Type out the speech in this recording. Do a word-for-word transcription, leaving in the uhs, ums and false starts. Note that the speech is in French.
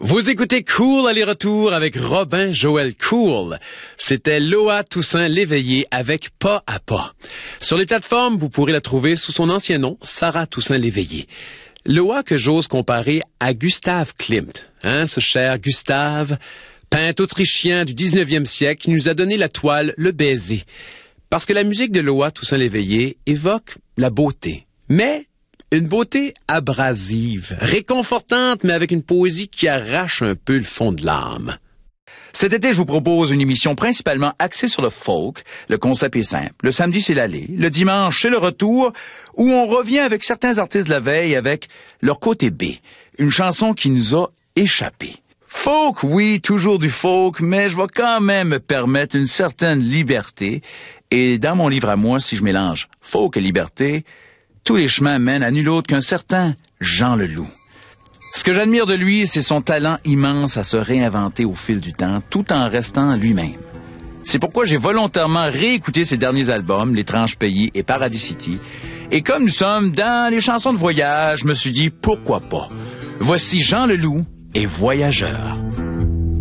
Vous écoutez Cool aller-retour avec Robin Joël Cool. C'était Loa Toussaint Léveillé avec Pas à pas. Sur les plateformes, vous pourrez la trouver sous son ancien nom, Sarah Toussaint Léveillé. Loa que j'ose comparer à Gustav Klimt, hein, ce cher Gustave, peintre autrichien du dix-neuvième siècle qui nous a donné la toile Le Baiser. Parce que la musique de Loa Toussaint Léveillé évoque la beauté, mais une beauté abrasive, réconfortante, mais avec une poésie qui arrache un peu le fond de l'âme. Cet été, je vous propose une émission principalement axée sur le folk. Le concept est simple. Le samedi, c'est l'aller. Le dimanche, c'est le retour, où on revient avec certains artistes de la veille avec leur côté B. Une chanson qui nous a échappé. Folk, oui, toujours du folk, mais je vais quand même me permettre une certaine liberté. Et dans mon livre à moi, si je mélange folk et liberté, tous les chemins mènent à nul autre qu'un certain Jean Leloup. Ce que j'admire de lui, c'est son talent immense à se réinventer au fil du temps, tout en restant lui-même. C'est pourquoi j'ai volontairement réécouté ses derniers albums, L'Étrange Pays et Paradis City. Et comme nous sommes dans les chansons de voyage, je me suis dit, pourquoi pas? Voici Jean Leloup et Voyageur.